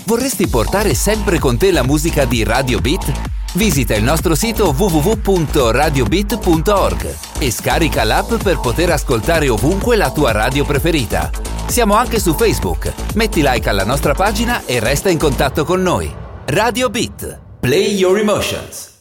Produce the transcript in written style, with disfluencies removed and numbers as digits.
Vorresti portare sempre con te la musica di Radio Beat? Visita il nostro sito www.radiobeat.org e scarica l'app per poter ascoltare ovunque la tua radio preferita. Siamo anche su Facebook. Metti like alla nostra pagina e resta in contatto con noi. Radio Beat. Play your emotions.